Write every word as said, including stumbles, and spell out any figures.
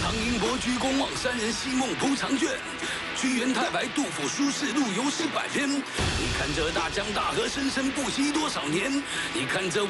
唐寅伯居公望山人西梦铺长卷，屈原太白杜甫书士陆游诗百篇。你看这大江大河，生生不息多少年？你看这。